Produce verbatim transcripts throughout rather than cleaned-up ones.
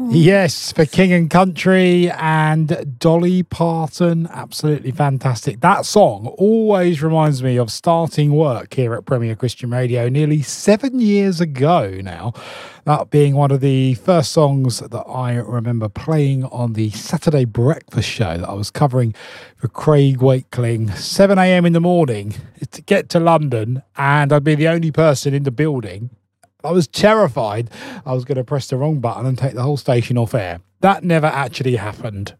Yes, for King and Country and Dolly Parton. Absolutely fantastic. That song always reminds me of starting work here at Premier Christian Radio nearly seven years ago now. That being one of the first songs that I remember playing on the Saturday breakfast show that I was covering for Craig Wakeling. seven a.m. in the morning to get to London, and I'd be the only person in the building. I was terrified I was going to press the wrong button and take the whole station off air. That never actually happened.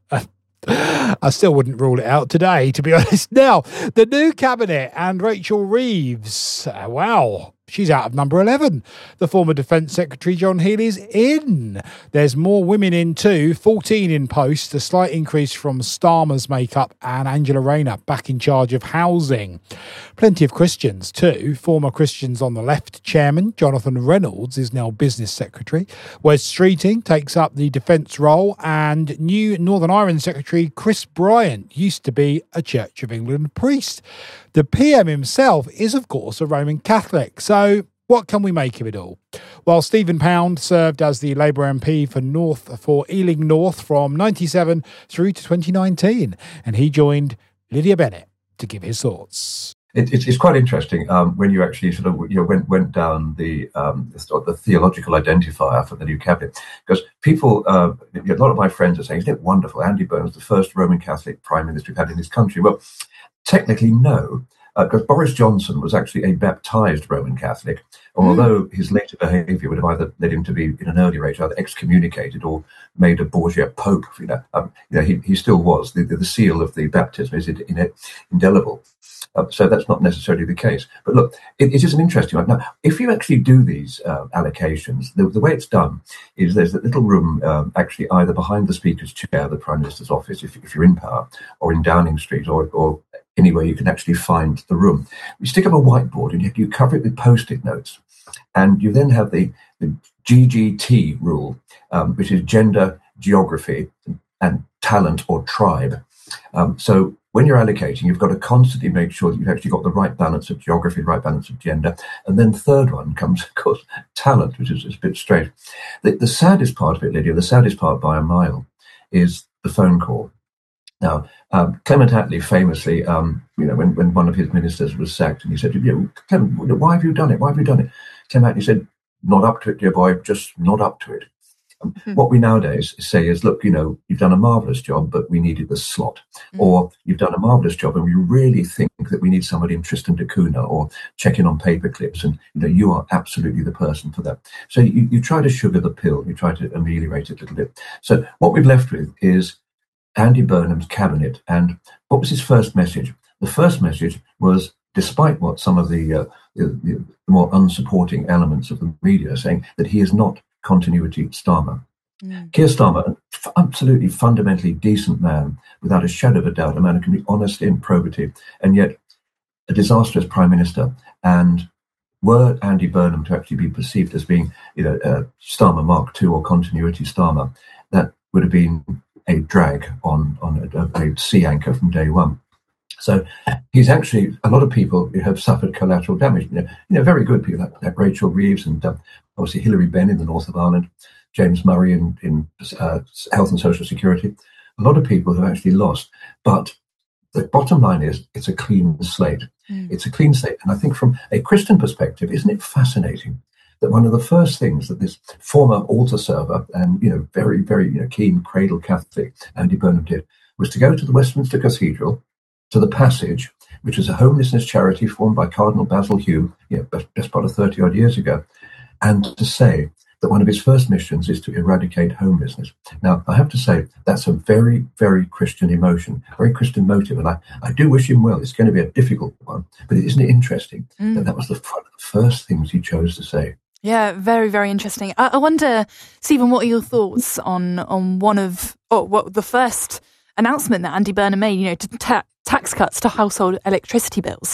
I still wouldn't rule it out today, to be honest. Now, the new cabinet and Rachel Reeves. Uh, wow. She's out of number eleven. The former Defence Secretary John Healey's in. There's more women in too, fourteen in post, a slight increase from Starmer's makeup, and Angela Rayner back in charge of housing. Plenty of Christians too. Former Christians on the Left chairman Jonathan Reynolds is now Business Secretary. Wes Streeting takes up the Defence role, and new Northern Ireland Secretary Chris Bryant used to be a Church of England priest. The P M himself is, of course, a Roman Catholic. So what can we make of it all? Well, Stephen Pound served as the Labour M P for North for Ealing North from ninety-seven through to twenty nineteen, and he joined Lydia Bennett to give his thoughts. It, it's, it's quite interesting um, when you actually sort of you know, went went down the um, the, the theological identifier for the new cabinet, because people, uh, a lot of my friends are saying, "Isn't it wonderful? Andy Burnham's the first Roman Catholic prime minister we've had in this country." Well, technically, no, because uh, Boris Johnson was actually a baptised Roman Catholic, and mm. although his later behaviour would have either led him to be, in an earlier age, either excommunicated or made a Borgia Pope, you know, um, you know he, he still was. The, the, the seal of the baptism is in, in, indelible. Uh, so that's not necessarily the case. But look, it, it is an interesting one. Now, if you actually do these uh, allocations, the, the way it's done is there's a little room um, actually either behind the Speaker's chair, the Prime Minister's office, if, if you're in power, or in Downing Street, or, or anywhere you can actually find the room. You stick up a whiteboard and you, you cover it with Post-it notes. And you then have the, the G G T rule, um, which is gender, geography, and talent or tribe. Um, so when you're allocating, you've got to constantly make sure that you've actually got the right balance of geography, the right balance of gender. And then third one comes, of course, talent, which is, is a bit strange. The, the saddest part of it, Lydia, the saddest part by a mile, is the phone call. Now, um, Clement Attlee famously, um, you know, when, when one of his ministers was sacked, and he said, you know, Clement, why have you done it? Why have you done it? Clement Attlee said, not up to it, dear boy, just not up to it. Um, mm-hmm. What we nowadays say is, look, you know, you've done a marvellous job, but we needed the slot. Mm-hmm. Or you've done a marvellous job, and we really think that we need somebody in Tristan da Cunha or checking on paper clips, and, you know, you are absolutely the person for that. So you, you try to sugar the pill, you try to ameliorate it a little bit. So what we've left with is Andy Burnham's cabinet. And what was his first message? The first message was, despite what some of the, uh, the, the more unsupporting elements of the media are saying, that he is not continuity Starmer. Mm. Keir Starmer, an absolutely fundamentally decent man, without a shadow of a doubt, a man who can be honest in probity, and yet a disastrous prime minister. And were Andy Burnham to actually be perceived as being, you know, uh, Starmer Mark two or continuity Starmer, that would have been a drag on on a, a sea anchor from day one. So he's actually, a lot of people have suffered collateral damage. You know, you know very good people like, like Rachel Reeves and um, obviously Hilary Benn in the north of Ireland, James Murray in, in uh, Health and Social Security. A lot of people have actually lost. But the bottom line is, it's a clean slate. Mm. It's a clean slate. And I think from a Christian perspective, isn't it fascinating that one of the first things that this former altar server and, you know, very, very you know, keen cradle Catholic Andy Burnham did was to go to the Westminster Cathedral, to the Passage, which was a homelessness charity formed by Cardinal Basil Hume, you know, best, best part of thirty odd years ago, and to say that one of his first missions is to eradicate homelessness. Now, I have to say, that's a very, very Christian emotion, very Christian motive, and I, I do wish him well. It's going to be a difficult one, but isn't it interesting mm. that that was the, one of the first things he chose to say? Yeah, very, very interesting. I, I wonder, Stephen, what are your thoughts on on one of, oh, what the first announcement that Andy Burnham made, you know, to ta- tax cuts to household electricity bills?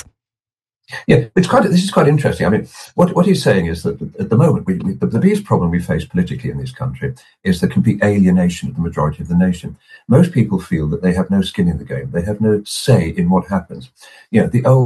Yeah, it's quite. This is quite interesting. I mean, what what he's saying is that at the moment, we, we, the, the biggest problem we face politically in this country is the complete alienation of the majority of the nation. Most people feel that they have no skin in the game. They have no say in what happens. You know, the old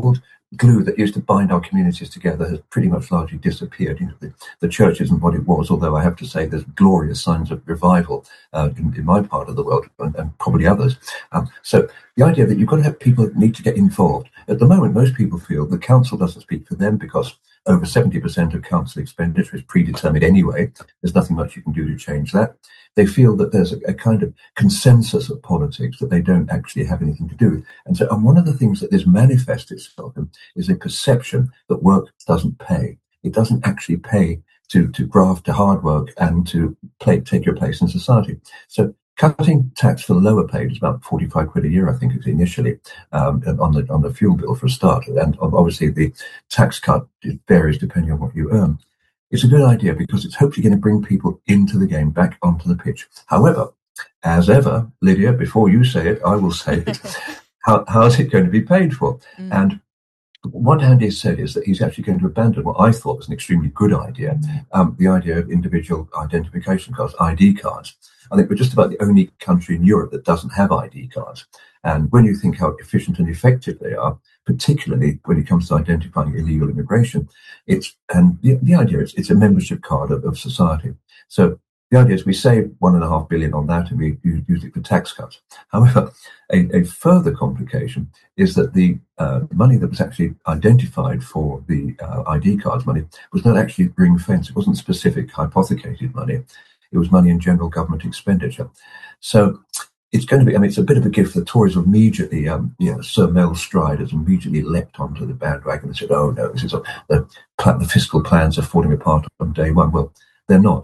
glue that used to bind our communities together has pretty much largely disappeared. You know, the, the church isn't what it was, although I have to say there's glorious signs of revival uh, in, in my part of the world, and, and probably others. Um, so the idea that you've got to have people that need to get involved. At the moment, most people feel the council doesn't speak for them because over seventy percent of council expenditure is predetermined anyway. There's nothing much you can do to change that. They feel that there's a, a kind of consensus of politics that they don't actually have anything to do with. And so, and one of the things that this manifests itself in is a perception that work doesn't pay. It doesn't actually pay to, to graft, to hard work, and to play, take your place in society. So cutting tax for the lower paid is about forty-five quid a year, I think, it's initially um, on the on the fuel bill for a start. And obviously the tax cut varies depending on what you earn. It's a good idea because it's hopefully going to bring people into the game, back onto the pitch. However, as ever, Lydia, before you say it, I will say it. How, how is it going to be paid for? Mm. And what Andy said is that he's actually going to abandon what I thought was an extremely good idea, um, the idea of individual identification cards, I D cards. I think we're just about the only country in Europe that doesn't have I D cards. And when you think how efficient and effective they are, particularly when it comes to identifying illegal immigration, it's and the, the idea is it's a membership card of, of society. So the idea is we save one and a half billion on that and we use it for tax cuts. However, a, a further complication is that the uh, money that was actually identified for the uh, I D cards money was not actually ring-fenced. It wasn't specific hypothecated money. It was money in general government expenditure. So it's going to be, I mean, it's a bit of a gift. The Tories immediately, um, you know, Sir Mel Stride has immediately leapt onto the bandwagon and said, oh, no, this is a, the, the fiscal plans are falling apart on day one. Well, they're not.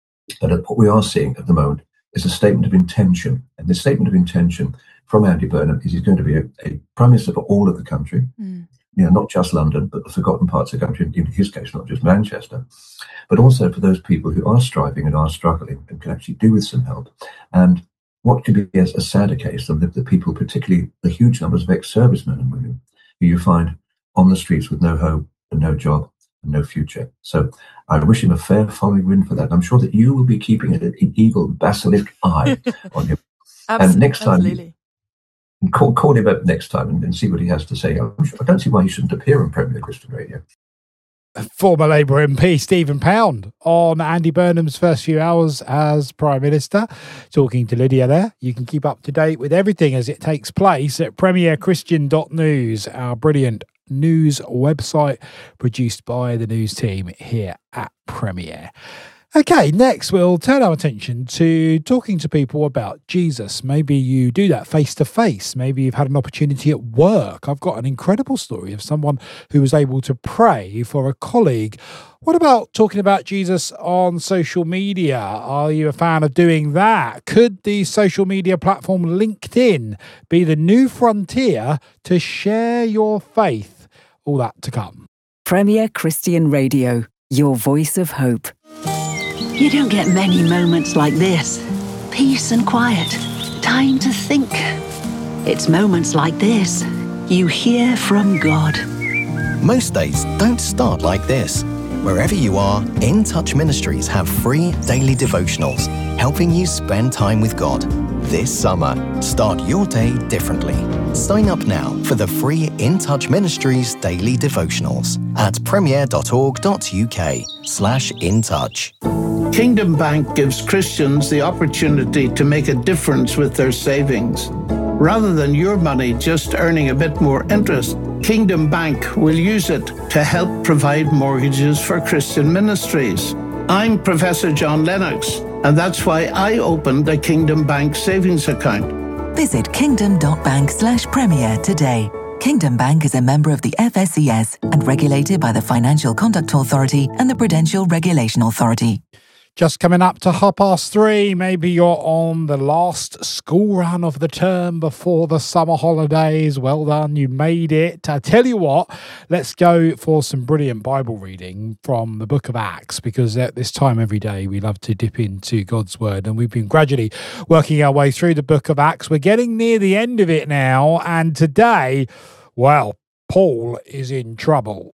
But what we are seeing at the moment is a statement of intention. And this statement of intention from Andy Burnham is he's going to be a, a Prime Minister for all of the country, mm. you know, not just London, but the forgotten parts of the country, in his case, not just Manchester, but also for those people who are striving and are struggling and can actually do with some help. And what could be a, a sadder case than the, the people, particularly the huge numbers of ex-servicemen and women, who you find on the streets with no hope and no job and no future. So I wish him a fair following wind for that. I'm sure that you will be keeping an evil basilisk eye on him. And next time, absolutely. Call, call him up next time and, and see what he has to say. I'm sure, I don't see why he shouldn't appear on Premier Christian Radio. Former Labour M P Stephen Pound on Andy Burnham's first few hours as Prime Minister, talking to Lydia there. You can keep up to date with everything as it takes place at premier christian dot news, our brilliant news website produced by the news team here at Premier. Okay, next we'll turn our attention to talking to people about Jesus. Maybe you do that face to face. Maybe you've had an opportunity at work. I've got an incredible story of someone who was able to pray for a colleague. What about talking about Jesus on social media? Are you a fan of doing that? Could the social media platform LinkedIn be the new frontier to share your faith? All that to come. Premier Christian Radio, your voice of hope. You don't get many moments like this. Peace and quiet. Time to think. It's moments like this you hear from God. Most days don't start like this. Wherever you are, In Touch Ministries have free daily devotionals, helping you spend time with God. This summer, start your day differently. Sign up now for the free In Touch Ministries daily devotionals at premier.org.uk slash in touch. Kingdom Bank gives Christians the opportunity to make a difference with their savings. Rather than your money just earning a bit more interest, Kingdom Bank will use it to help provide mortgages for Christian ministries. I'm Professor John Lennox, and that's why I opened a Kingdom Bank savings account. Visit kingdom.bank slash premier today. Kingdom Bank is a member of the F S C S and regulated by the Financial Conduct Authority and the Prudential Regulation Authority. Just coming up to half past three. Maybe you're on the last school run of the term before the summer holidays. Well done, you made it. I tell you what, let's go for some brilliant Bible reading from the book of Acts, because at this time every day we love to dip into God's word, and we've been gradually working our way through the book of Acts. We're getting near the end of it now, and today, well, Paul is in trouble.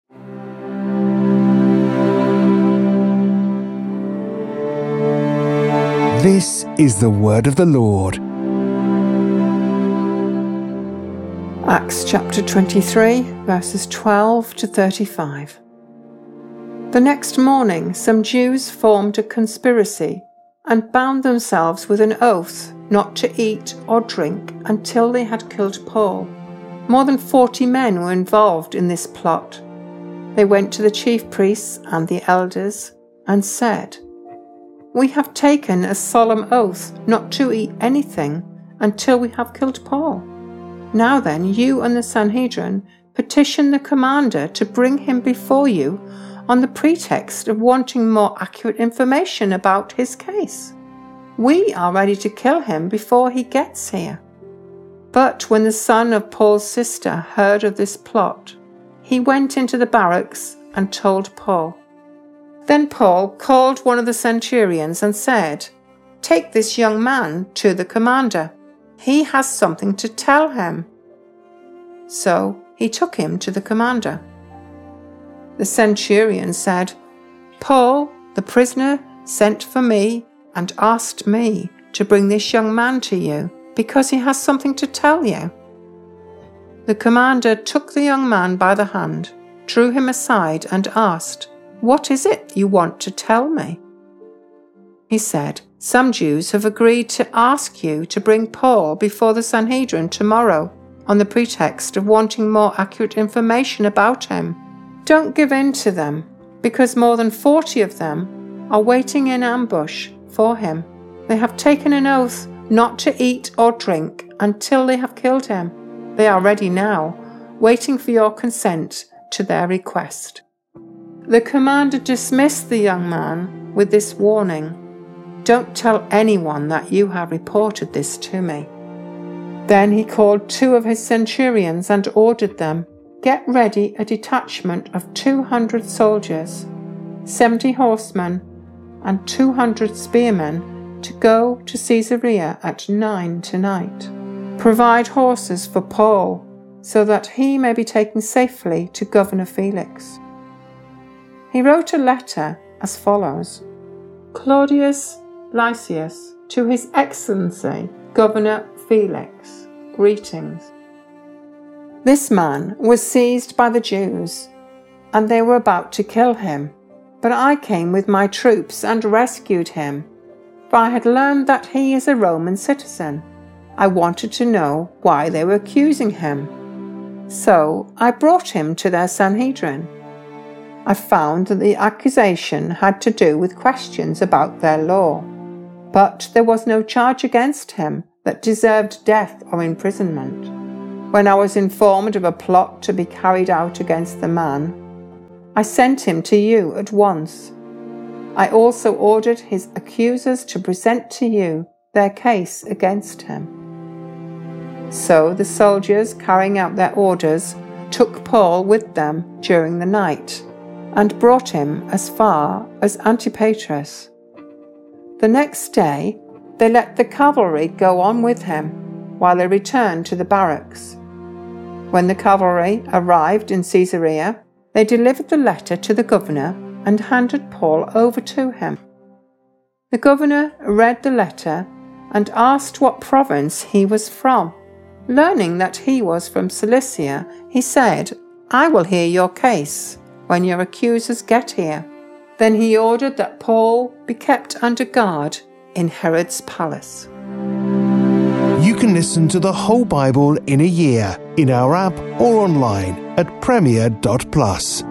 This is the word of the Lord. Acts chapter twenty-three, verses twelve to thirty-five. The next morning, some Jews formed a conspiracy and bound themselves with an oath not to eat or drink until they had killed Paul. More than forty men were involved in this plot. They went to the chief priests and the elders and said, "We have taken a solemn oath not to eat anything until we have killed Paul. Now then, you and the Sanhedrin petition the commander to bring him before you on the pretext of wanting more accurate information about his case. We are ready to kill him before he gets here." But when the son of Paul's sister heard of this plot, he went into the barracks and told Paul. Then Paul called one of the centurions and said, "Take this young man to the commander. He has something to tell him." So he took him to the commander. The centurion said, "Paul, the prisoner, sent for me and asked me to bring this young man to you because he has something to tell you." The commander took the young man by the hand, drew him aside and asked, "What is it you want to tell me?" He said, "Some Jews have agreed to ask you to bring Paul before the Sanhedrin tomorrow on the pretext of wanting more accurate information about him. Don't give in to them, because more than forty of them are waiting in ambush for him. They have taken an oath not to eat or drink until they have killed him. They are ready now, waiting for your consent to their request." The commander dismissed the young man with this warning, "Don't tell anyone that you have reported this to me." Then he called two of his centurions and ordered them, "Get ready a detachment of two hundred soldiers, seventy horsemen, and two hundred spearmen to go to Caesarea at nine tonight. Provide horses for Paul, so that he may be taken safely to Governor Felix." He wrote a letter as follows: "Claudius Lysias, to His Excellency Governor Felix, greetings. This man was seized by the Jews, and they were about to kill him. But I came with my troops and rescued him, for I had learned that he is a Roman citizen. I wanted to know why they were accusing him. So I brought him to their Sanhedrin. I found that the accusation had to do with questions about their law, but there was no charge against him that deserved death or imprisonment. When I was informed of a plot to be carried out against the man, I sent him to you at once. I also ordered his accusers to present to you their case against him." So the soldiers, carrying out their orders, took Paul with them during the night and brought him as far as Antipatris. The next day, they let the cavalry go on with him while they returned to the barracks. When the cavalry arrived in Caesarea, they delivered the letter to the governor and handed Paul over to him. The governor read the letter and asked what province he was from. Learning that he was from Cilicia, he said, "I will hear your case when your accusers get here." Then he ordered that Paul be kept under guard in Herod's palace. You can listen to the whole Bible in a year in our app or online at premier dot plus.